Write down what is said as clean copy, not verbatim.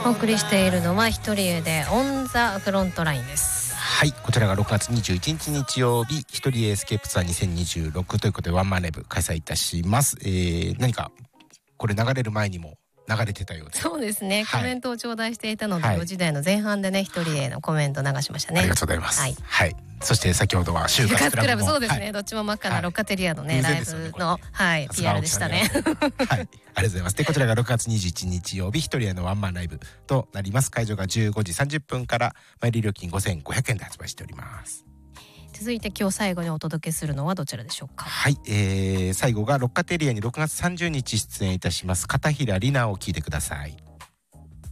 お送りしているのは一人でオンザフロントラインです。 はい、こちらが6月21日日曜日、一人エスケープツアー2026ということでワンマンライブ開催いたします。何かこれ流れる前にも流れてたようで。 そうですね、 はい、 コメントを頂戴していたので、 はい、 5時台の前半でね、一人へのコメント流しましたね。 ありがとうございます。はい、はい、そして先ほどは就活クラブも、 そうですね、はい、どっちも真っ赤なロッカテリアのね、ライブの、はい、PR でしたね。はい、ありがとうございます。で、こちらが6月21日曜日、一人へのワンマンライブとなります。会場が15時30分から前売り料金5500円で発売しております。 続いて今日最後にお届けするのはどちらでしょうか。 はい、最後がロッカテリアに6月30日出演いたします片平里奈を聞いてください。